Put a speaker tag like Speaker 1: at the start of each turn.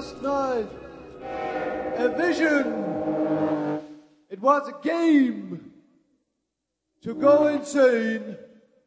Speaker 1: last night. A vision. It was a game to go insane.